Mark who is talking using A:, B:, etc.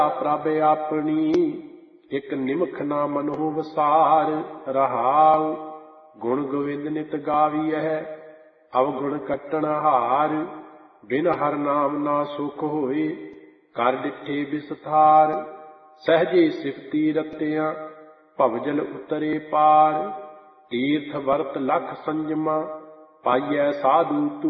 A: ਪ੍ਰਭ ਆਪਣੀ, ਇਕ ਨਿਮਖ ਨਾ ਮਨੋ ਵਸਾਰ। ਰਹਾਉ ਗੁਣ ਗੋਬਿੰਦ ਨਿਤ ਗਾਵੀਐ, ਅਵਗੁਣ ਕੱਟਣ ਹਾਰ। ਬਿਨ ਹਰ ਨਾਮ ਨਾ ਸੁਖ ਹੋਏ, ਕਰ ਡਿਠੇ ਬਿਸਥਾਰ। ਸਹਿਜੇ ਸਿਫਤੀ ਰਤਿਆਂ, ਭਵਜਲ ਉਤਰੇ ਪਾਰ। ਤੀਰਥ ਵਰਤ ਲਖ ਸੰਜਮਾ, ਪਾਈਐ ਸਾਧੂ